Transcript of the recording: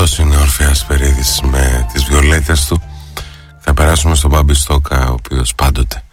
Αυτός είναι ο Ορφέας Περίδης με τις βιολέτες του. Θα περάσουμε στον Μπάμπη Στόκα, ο οποίος πάντοτε